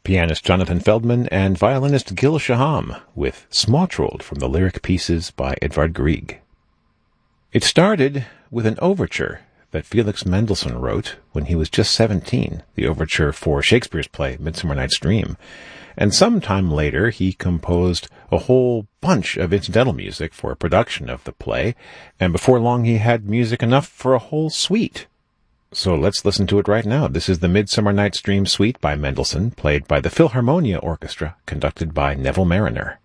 pianist Jonathan Feldman and violinist Gil Shaham with Småtroll from the lyric pieces by Edvard Grieg. It started with an overture that Felix Mendelssohn wrote when he was just 17, the overture for Shakespeare's play Midsummer Night's Dream. And sometime later, he composed a whole bunch of incidental music for a production of the play, and before long he had music enough for a whole suite. So let's listen to it right now. This is the Midsummer Night's Dream Suite by Mendelssohn, played by the Philharmonia Orchestra, conducted by Neville Marriner.